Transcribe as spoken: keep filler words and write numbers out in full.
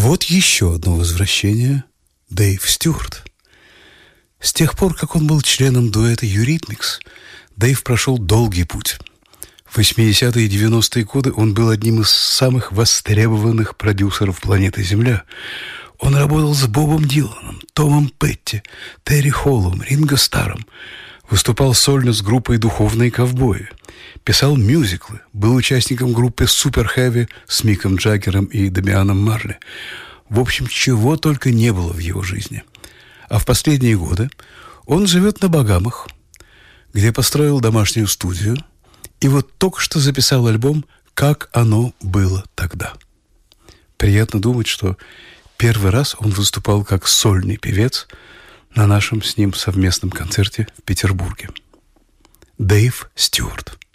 вот еще одно возвращение — Дэйв Стюарт. С тех пор, как он был членом дуэта Eurythmics, Дэйв прошел долгий путь. В восьмидесятые и девяностые годы он был одним из самых востребованных продюсеров планеты Земля. Он работал с Бобом Диланом, Томом Петти, Терри Холлом, Ринго Старром, выступал сольно с группой «Духовные ковбои», писал мюзиклы, был участником группы Super Heavy с Миком Джаггером и Дамианом Марли. В общем, чего только не было в его жизни. А в последние годы он живет на Багамах, где построил домашнюю студию, и вот только что записал альбом «Как оно было тогда». Приятно думать, что первый раз он выступал как сольный певец на нашем с ним совместном концерте в Петербурге. Дэйв Стюарт.